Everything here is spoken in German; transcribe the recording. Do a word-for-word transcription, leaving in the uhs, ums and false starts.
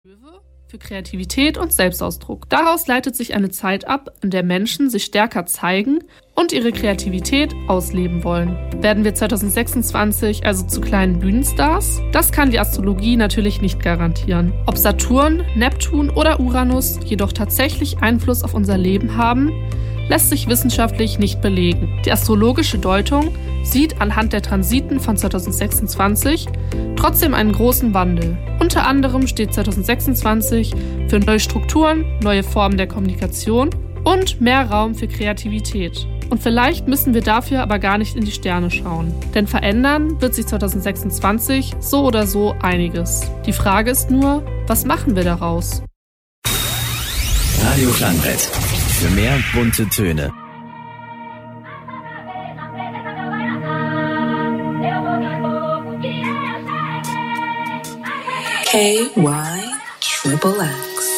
Löwe für Kreativität und Selbstausdruck. Daraus leitet sich eine Zeit ab, in der Menschen sich stärker zeigen und ihre Kreativität ausleben wollen. Werden wir zwanzig sechsundzwanzig also zu kleinen Bühnenstars? Das kann die Astrologie natürlich nicht garantieren. Ob Saturn, Neptun oder Uranus jedoch tatsächlich Einfluss auf unser Leben haben, lässt sich wissenschaftlich nicht belegen. Die astrologische Deutung sieht anhand der Transiten von zwanzig sechsundzwanzig trotzdem einen großen Wandel. Unter anderem steht zwanzig sechsundzwanzig für neue Strukturen, neue Formen der Kommunikation und mehr Raum für Kreativität. Und vielleicht müssen wir dafür aber gar nicht in die Sterne schauen. Denn verändern wird sich zwanzig sechsundzwanzig so oder so einiges. Die Frage ist nur, was machen wir daraus? Radio Klangbrett. Für mehr bunte Töne. K Y Triple X.